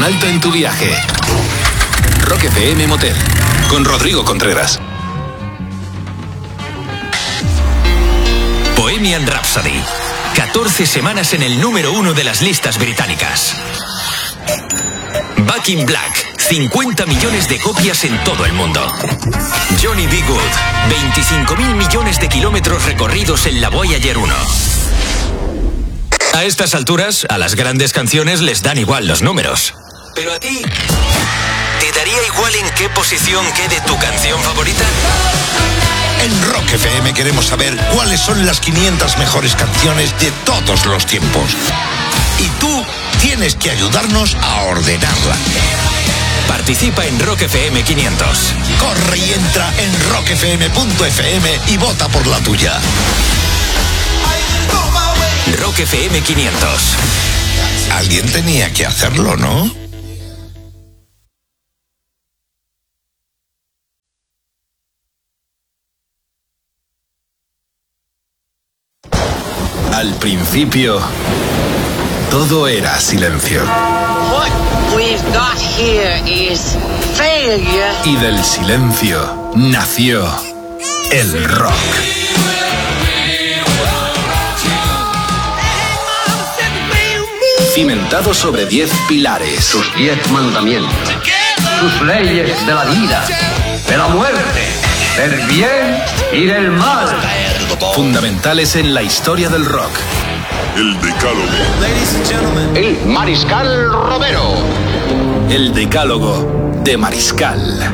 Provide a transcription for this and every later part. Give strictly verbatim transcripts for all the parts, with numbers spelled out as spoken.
alto en tu viaje. Rock F M Motel, con Rodrigo Contreras. Bohemian Rhapsody. catorce semanas en el número uno de las listas británicas. Back in Black. cincuenta millones de copias en todo el mundo. Johnny B. Good. veinticinco mil millones de kilómetros recorridos en la Voyager uno. A estas alturas, a las grandes canciones les dan igual los números. Pero a ti, ¿te daría igual en qué posición quede tu canción favorita? En Rock F M queremos saber cuáles son las quinientas mejores canciones de todos los tiempos. Y tú tienes que ayudarnos a ordenarla. Participa en Rock F M quinientos. Corre y entra en rock f m punto f m y vota por la tuya. Rock F M quinientos. Alguien tenía que hacerlo, ¿no? Al principio, todo era silencio. What we've got here is failure. Y del silencio nació el rock. Cimentado sobre diez pilares. Sus diez mandamientos. Sus leyes de la vida, de la muerte, del bien y del mal. Fundamentales en la historia del rock. El Decálogo. El Mariscal Romero. El Decálogo de Mariscal.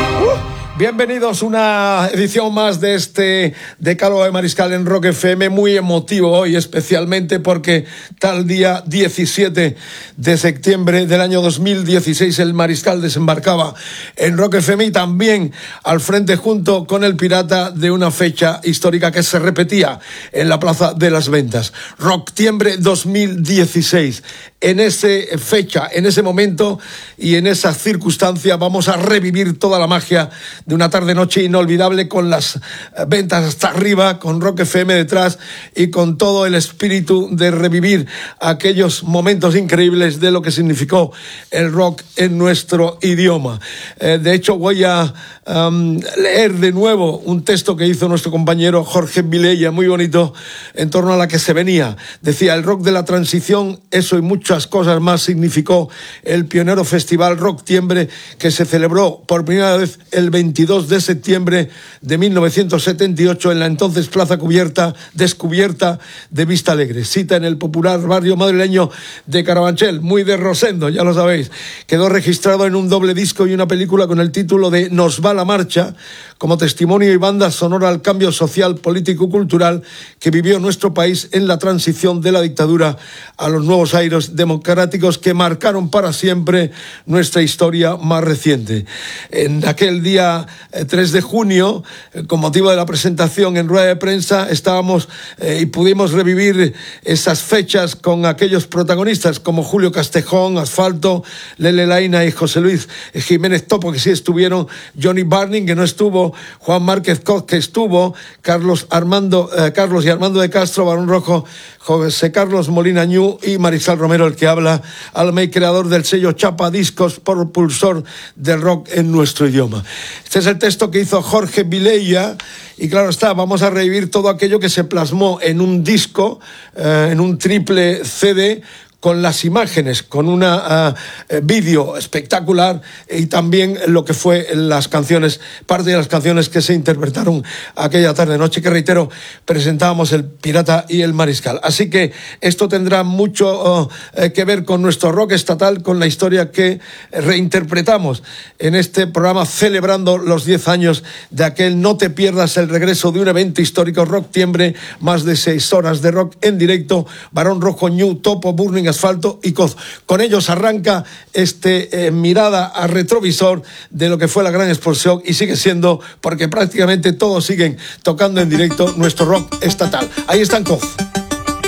Bienvenidos a una edición más de este Decálogo de Mariscal en Rock F M, muy emotivo hoy, especialmente porque tal día diecisiete de septiembre del año dos mil dieciséis el Mariscal desembarcaba en Rock F M y también al frente junto con el Pirata de una fecha histórica que se repetía en la Plaza de las Ventas. Rocktiembre dos mil dieciséis. En esa fecha, en ese momento y en esa circunstancia vamos a revivir toda la magia de una tarde-noche inolvidable con las ventas hasta arriba, con Rock F M detrás y con todo el espíritu de revivir aquellos momentos increíbles de lo que significó el rock en nuestro idioma. Eh, de hecho, voy a um, leer de nuevo un texto que hizo nuestro compañero Jorge Vilella, muy bonito, en torno a la que se venía. Decía, el rock de la transición, eso y muchas cosas más significó el pionero festival Rocktiembre que se celebró por primera vez el veintidós de septiembre de mil novecientos setenta y ocho en la entonces Plaza Cubierta, descubierta de Vista Alegre. Cita en el popular barrio madrileño de Carabanchel, muy de Rosendo, ya lo sabéis. Quedó registrado en un doble disco y una película con el título de Nos va la marcha, como testimonio y banda sonora al cambio social, político y cultural que vivió nuestro país en la transición de la dictadura a los nuevos aires democráticos que marcaron para siempre nuestra historia más reciente. En aquel día tres de junio, con motivo de la presentación en rueda de prensa, estábamos eh, y pudimos revivir esas fechas con aquellos protagonistas como Julio Castejón, Asfalto, Lele Laina y José Luis Jiménez Topo, que sí estuvieron, Johnny Barning, que no estuvo, Juan Márquez Coz, que estuvo, Carlos Armando, eh, Carlos y Armando de Castro, Barón Rojo, José Carlos Molina Ñu y Mariscal Romero, el que habla, alma y creador del sello Chapa Discos, propulsor del rock en nuestro idioma. Este es el texto que hizo Jorge Vilella y claro está, vamos a revivir todo aquello que se plasmó en un disco, eh, en un triple C D, con las imágenes, con un uh, vídeo espectacular y también lo que fue las canciones, parte de las canciones que se interpretaron aquella tarde-noche, que reitero, presentábamos el Pirata y el Mariscal. Así que esto tendrá mucho uh, eh, que ver con nuestro rock estatal, con la historia que reinterpretamos en este programa celebrando los diez años de aquel No te pierdas el regreso de un evento histórico, Rocktiembre, más de seis horas de rock en directo, Barón Rojo, Ñu, Topo, Burning, Asfalto y Coz. Con ellos arranca este eh, mirada a retrovisor de lo que fue la gran explosión y sigue siendo, porque prácticamente todos siguen tocando en directo nuestro rock estatal. Ahí están Coz.